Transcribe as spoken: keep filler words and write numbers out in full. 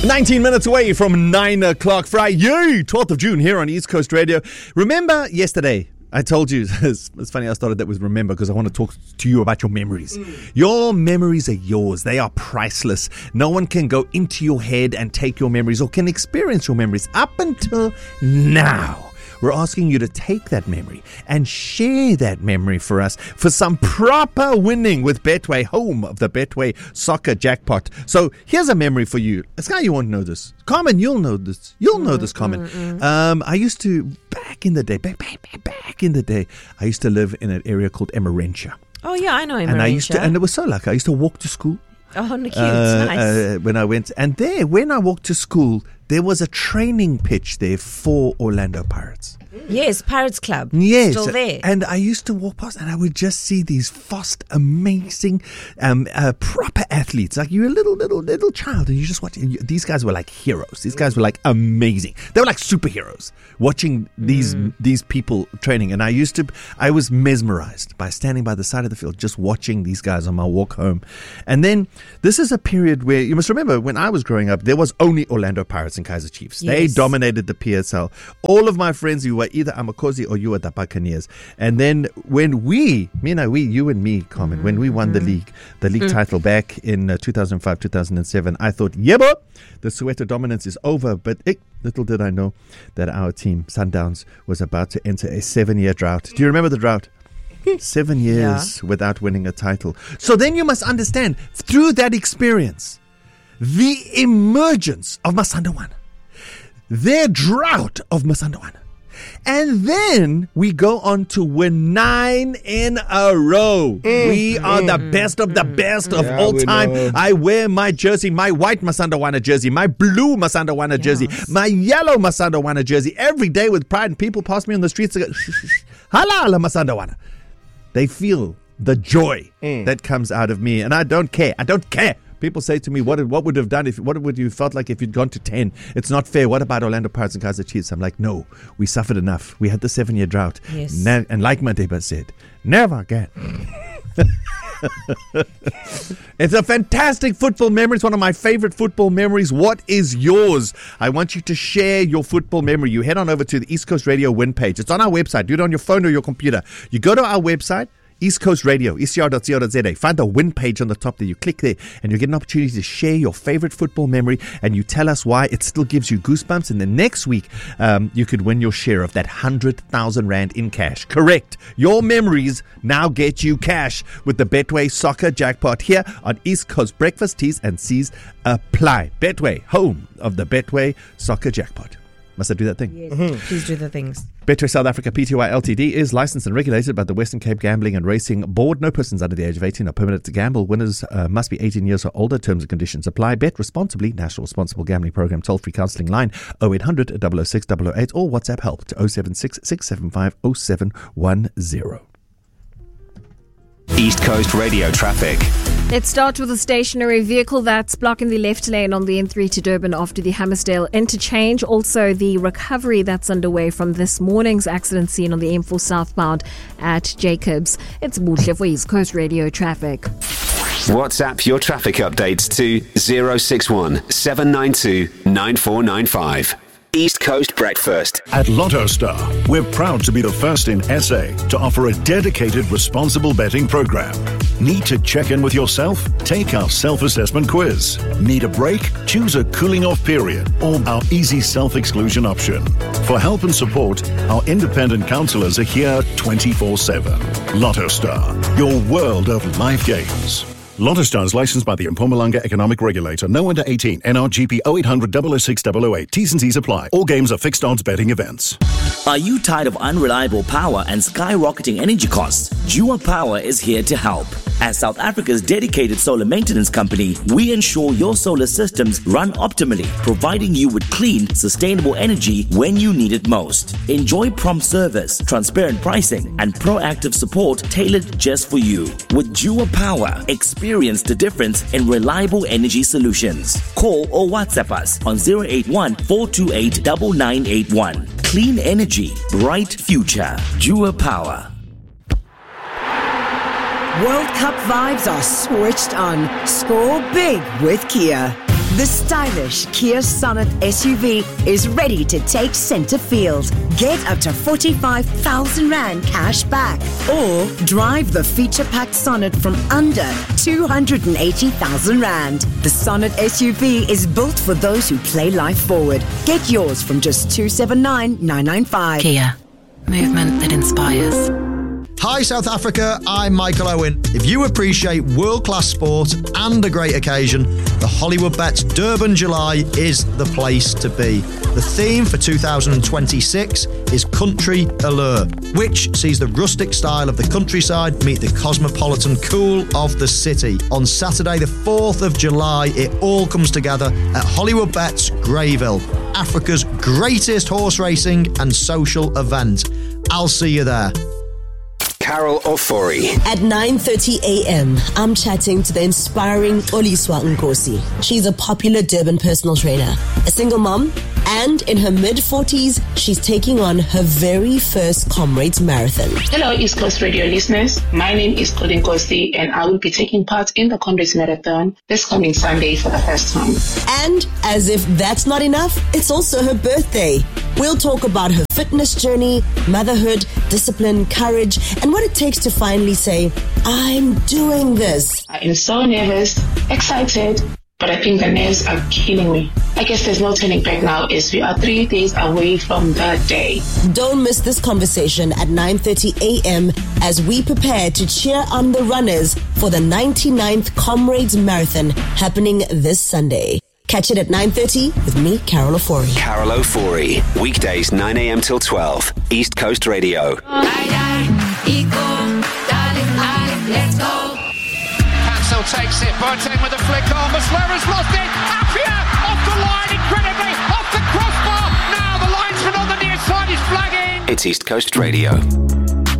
nineteen minutes away from nine o'clock Friday, twelfth of June here on East Coast Radio. Remember yesterday, I told you, it's, it's funny I started that with remember because I want to talk to you about your memories. Mm. Your memories are yours. They are priceless. No one can go into your head and take your memories or can experience your memories up until now. We're asking you to take that memory and share that memory for us for some proper winning with Betway, home of the Betway soccer jackpot. So here's a memory for you. Sky, you won't know this. Carmen, you'll know this. You'll know this, Carmen. Mm-mm. Um, I used to, back in the day, back, back, back, back in the day, I used to live in an area called Emerentia. Oh, yeah, I know Emerentia. And I used to, and it was so lucky. I used to walk to school. Oh, cute. Uh, nice. Uh, when I went, and there, when I walked to school, there was a training pitch there for Orlando Pirates. Yes, Pirates Club. Yes. Still there. And I used to walk past and I would just see these fast, amazing, um, uh, proper athletes. Like you're a little, little, little child and you just watch. You, these guys were like heroes. These guys were like amazing. They were like superheroes watching these, mm. these people training. And I used to, I was mesmerized by standing by the side of the field, just watching these guys on my walk home. And then this is a period where you must remember when I was growing up, there was only Orlando Pirates and Kaizer Chiefs. Yes. They dominated the P S L. All of my friends who were either Amakosi or you were the Buccaneers. And then when we, me and we, you and me, Carmen, mm-hmm. when we won the league, the league mm-hmm. title back in uh, two thousand five, two thousand seven, I thought, yeah, but the Soweto dominance is over. But eh, little did I know that our team, Sundowns, was about to enter a seven-year drought. Do you remember the drought? Seven years yeah. without winning a title. So then you must understand, through that experience, the emergence of Masandawana, their drought of Masandawana. And then we go on to win nine in a row. Mm, we are mm, the best of the best mm, of yeah, all time. Know. I wear my jersey, my white Masandawana jersey, my blue Masandawana yes. jersey, my yellow Masandawana jersey every day with pride. And people pass me on the streets and go, halala Masandawana. They feel the joy mm. that comes out of me. And I don't care. I don't care. People say to me, what what would you have done if what would you felt like if you'd gone to ten? It's not fair. What about Orlando Pirates and Kaizer Chiefs? I'm like, no, we suffered enough. We had the seven year drought. Yes. Ne- and like Madeba said, never again. It's a fantastic football memory. It's one of my favorite football memories. What is yours? I want you to share your football memory. You head on over to the East Coast Radio win page. It's on our website. Do it on your phone or your computer. You go to our website, East Coast Radio, E C R dot co dot z a. Find the win page on the top there. You click there and you get an opportunity to share your favorite football memory and you tell us why it still gives you goosebumps. And then next week, um, you could win your share of that one hundred thousand rand in cash. Correct. Your memories now get you cash with the Betway Soccer Jackpot here on East Coast Breakfast. T's and C's apply. Betway, home of the Betway Soccer Jackpot. Must I do that thing? Yes, mm-hmm. Please do the things. Betway South Africa Pty Ltd is licensed and regulated by the Western Cape Gambling and Racing Board. No persons under the age of eighteen are permitted to gamble. Winners uh, must be eighteen years or older. Terms and conditions apply. Bet responsibly. National Responsible Gambling Program toll-free counselling line oh eight hundred, double oh six, double oh eight or WhatsApp help to oh seven six, six seven five, oh seven one oh. East Coast Radio traffic. Let's start with a stationary vehicle that's blocking the left lane on the N three to Durban after the Hammersdale interchange. Also, the recovery that's underway from this morning's accident scene on the M four southbound at Jacobs. It's Buhle for East Coast Radio traffic. WhatsApp your traffic updates to zero six one, seven nine two, nine four nine five. East Coast Breakfast. At Lotto Star, we're proud to be the first in S A to offer a dedicated responsible betting program. Need to check in with yourself? Take our self-assessment quiz. Need a break? Choose a cooling off period or our easy self-exclusion option. For help and support, our independent counselors are here twenty-four seven. Lotto Star, your world of live games. Lotto Star is licensed by the Mpumalanga Economic Regulator. No under eighteen. N R G P oh eight hundred, double oh six, double oh eight. T's and C's apply. All games are fixed odds betting events. Are you tired of unreliable power and skyrocketing energy costs? Jua Power is here to help. As South Africa's dedicated solar maintenance company, we ensure your solar systems run optimally, providing you with clean, sustainable energy when you need it most. Enjoy prompt service, transparent pricing, and proactive support tailored just for you. With Jua Power, experience the difference in reliable energy solutions. Call or WhatsApp us on zero eight one, four two eight, nine nine eight one. Clean energy, bright future. Jua Power. World Cup vibes are switched on. Score big with Kia. The stylish Kia Sonet S U V is ready to take center field. Get up to forty-five thousand rand cash back. Or drive the feature-packed Sonet from under two hundred eighty thousand rand. The Sonet S U V is built for those who play life forward. Get yours from just two seven nine nine nine five. Kia. Movement that inspires. Hi South Africa, I'm Michael Owen. If you appreciate world-class sport and a great occasion, the Hollywood Bets Durban July is the place to be. The theme for two thousand twenty-six is Country Allure, which sees the rustic style of the countryside meet the cosmopolitan cool of the city. On Saturday the fourth of July, it all comes together at Hollywood Bets Greyville, Africa's greatest horse racing and social event. I'll see you there. Carol Ofori. At nine thirty a.m., I'm chatting to the inspiring Oliswa Nkosi. She's a popular Durban personal trainer, a single mom, and in her mid-forties, she's taking on her very first Comrades Marathon. Hello, East Coast Radio listeners. My name is Colin Kosi, and I will be taking part in the Comrades Marathon this coming Sunday for the first time. And as if that's not enough, it's also her birthday. We'll talk about her fitness journey, motherhood, discipline, courage, and what it takes to finally say, I'm doing this. I am so nervous, excited, but I think the nerves are killing me. I guess there's no turning back now as we are three days away from that day. Don't miss this conversation at nine thirty a.m. as we prepare to cheer on the runners for the ninety-ninth Comrades Marathon happening this Sunday. Catch it at nine thirty with me, Carol Ofori. Carol Ofori. Weekdays nine a.m. till twelve. East Coast Radio. Hansel takes it. Boateng with a flick on. Muslera's lost it. Appiah off the line, incredibly. Off the crossbar. Now the linesman on the near side is flagging. It's East Coast Radio.